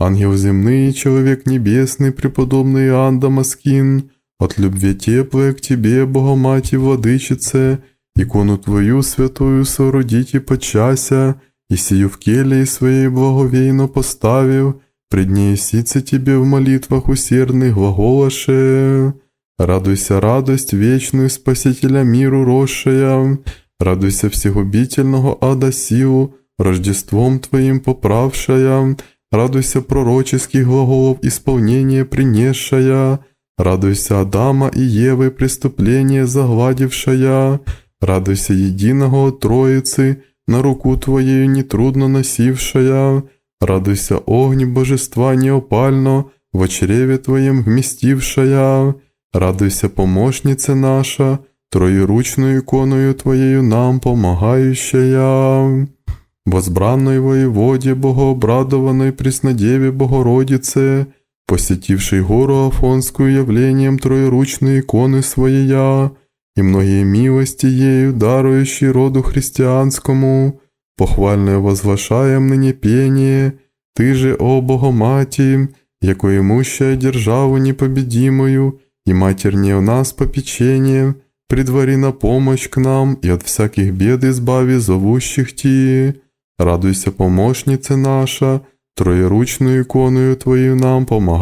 ангел земный, человек небесный, преподобный Иоанн Дамаскин, от любви теплой к Тебе, Богомати Владычице, икону Твою святую соорудите подчася, и сию в келии своей благовейно поставив, пред ней сице Тебе в молитвах усердных глаголаше. Радуйся, радость вечную Спасителя миру росшая, радуйся всегубительного ада силу, Рождеством Твоим поправшая, радуйся пророческих глаголов исполнение принесшая, радуйся Адама и Евы преступление загладившая, радуйся единого от Троицы, на руку Твоею нетрудно носившая, радуйся огни божества неопально, во чреве Твоем вместившая, радуйся помощнице наша, троеручную иконою Твоею нам помогающая. Возбранной воеводе, богообрадованной Преснодеве Богородице, посетившей гору Афонскую явлением троеручной иконы Своея, и многие милости ею дарующей роду христианскому, похвальное возвышаем ныне пение, Ты же, о Богомати, яко имущая державу непобедимую, и Матерь не у нас попечение, предвари на помощь к нам, и от всяких бед избави зовущих Ти. Радуйся, помощница наша, троеручную иконою Твою нам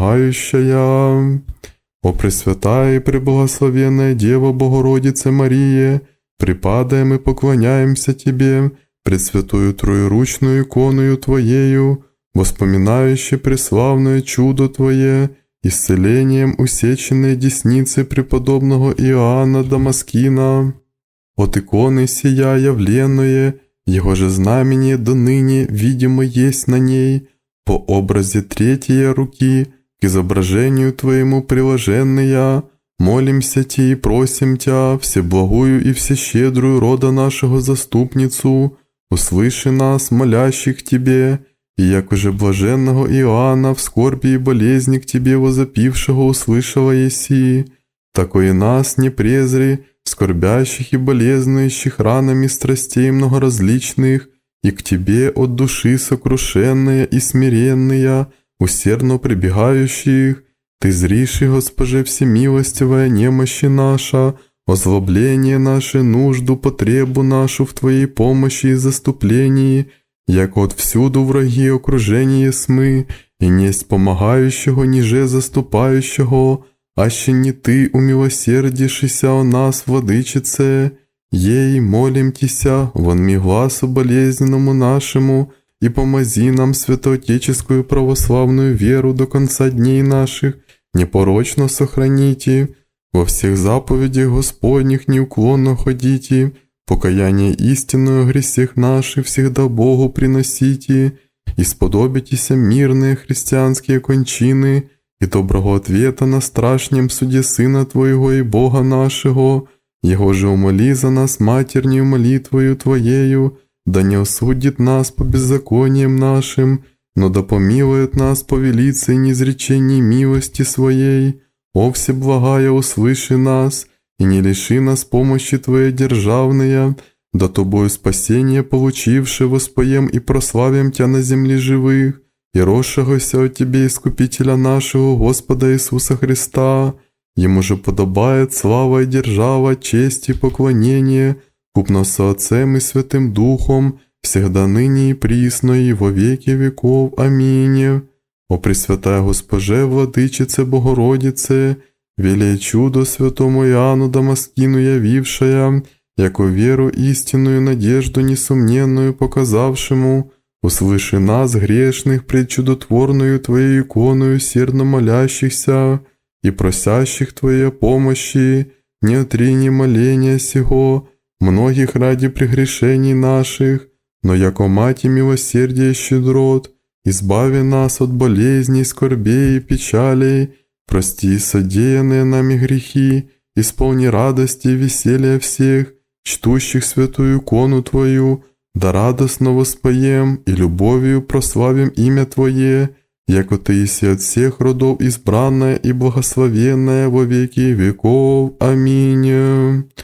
помогающая. О Пресвятая и Преблагословенная Дева Богородице Мария, припадаем и поклоняемся Тебе, пред святую троеручную иконою Твоею, воспоминающей преславное чудо Твое, исцелением усеченной десницы преподобного Иоанна Дамаскина. От иконы сия явленное, Его же знамение до ныне видимо есть на ней, по образе третьей руки, к изображению Твоему приложенная, молимся Ти и просим Тя, всеблагую и всещедрую рода нашего заступницу, услыши нас, молящих Тебе, и яко же блаженного Иоанна в скорби и болезни к Тебе возопившего услышала еси, такое нас не презри, скорбящих и болезнующих ранами страстей многоразличных, и к Тебе от души сокрушенная и смиренная, усердно прибегающих, Ты зриши, Госпоже всемилостивая немощи наша, озлобление наше, нужду, потребу нашу в Твоей помощи и заступлении, яко отвсюду враги окружение смы, и несть помогающего, ниже заступающего, аще не Ты умилосердишися о нас, Владычице, ей молим Тися, вонми гласу болезненному нашему, и помози нам святоотеческую православную веру до конца дней наших, непорочно сохраните, во всех заповедях Господних неуклонно ходите, покаяние истинное о гресех наших всегда Богу приносите, и сподобитеся мирные христианские кончины, и доброго ответа на страшнем суде Сына Твоего и Бога нашего, Его же умоли за нас матернею молитвою Твоею, да не осудит нас по беззакониям нашим, но да помилует нас по велицей неизречении милости Своей. О всеблагая, услыши нас, и не лиши нас помощи Твоей державная, да Тобою спасение получивши, воспоем и прославим Тя на земле живых, и росшегося от Тебе Искупителя нашего Господа Иисуса Христа. Ему же подобает слава и держава, честь и поклонение, купно со Отцем и Святым Духом, всегда ныне и присно и во веки веков. Аминь. О Пресвятая Госпоже, Владычице Богородице, велее чудо святому Иоанну Дамаскину явившая, яко веру истинную надежду несомненную показавшему, услыши нас, грешных, пред чудотворную Твоей иконою сердно молящихся и просящих Твоей помощи, не отрини моления сего, многих ради прегрешений наших, но яко Мати милосердия щедрот, избави нас от болезней, скорбей и печалей, прости содеянные нами грехи, исполни радости и веселья всех, чтущих святую икону Твою, да радостно воспоем и любовью прославим имя Твое, яко Ты еси от всех родов избранная и благословенная во веки веков. Аминь.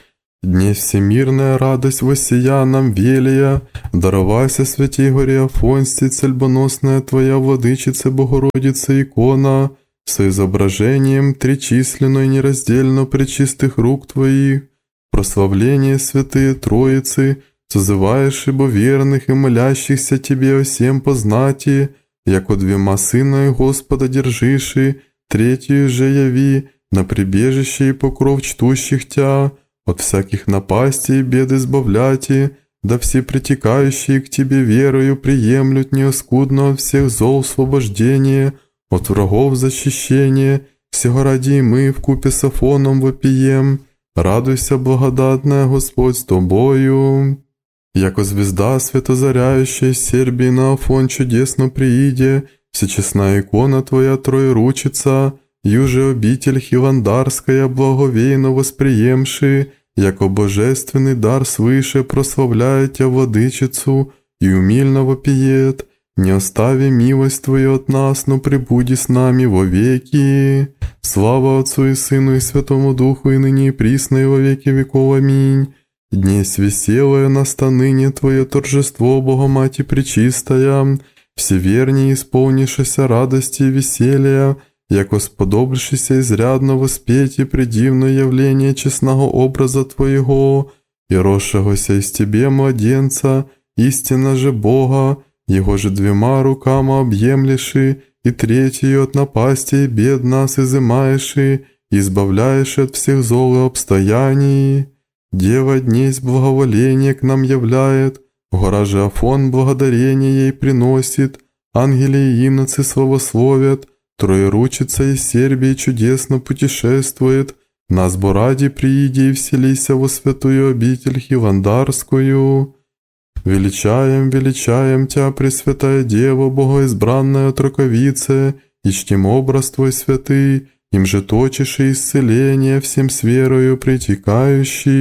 Днесь всемирная радость воссия нам велия, даровайся, святей горе Афонсий, цельбоносная Твоя Владычица Богородица икона, с изображением тричисленно и нераздельно пречистых рук Твоих, прославление святые Троицы, созываешь ибо верных и молящихся Тебе о всем познати, яко двема Сына и Господа держиши, третью же яви, на прибежище и покров чтущих Тя, от всяких напастей и бед избавляти, да все притекающие к Тебе верою приемлют неоскудно от всех зол освобождение, от врагов защищение, всего ради и мы вкупе с Афоном вопием, радуйся, благодатная Господь с Тобою. Яко звезда светозаряющая с Сербии на Афон чудесно прииде, всечестная икона Твоя Троеручица, юже обитель Хиландарская благовейно восприемши, яко божественный дар свыше прославляет Тя Владычицу и умильно вопиет, не остави милость Твою от нас, но пребуди с нами вовеки. Слава Отцу и Сыну и Святому Духу, и ныне и присно, и во веки веков. Аминь. Днесь веселое настаныне Твое торжество, Богомати Пречистая, всевернее исполнившися радости и веселья, яко сподобившися изрядно воспети предивное явление честного образа Твоего, и росшегося из Тебе, младенца, истинно же Бога, Его же двумя руками объемлеши, и третью от напасти и бед нас изымаеши, и избавляешь от всех зол и обстояний. Дева днесь благоволение к нам являет, гора же Афон благодарение ей приносит, ангели и иноцы славословят, Троеручица из Сербии чудесно путешествует, нас бо ради прииди и вселися во святую обитель Хиландарскую. Величаем, величаем Тя, Пресвятая Дева, Богоизбранная Троковице, и чтим образ Твой святый, им же точишь и исцеление всем с верою притекающий.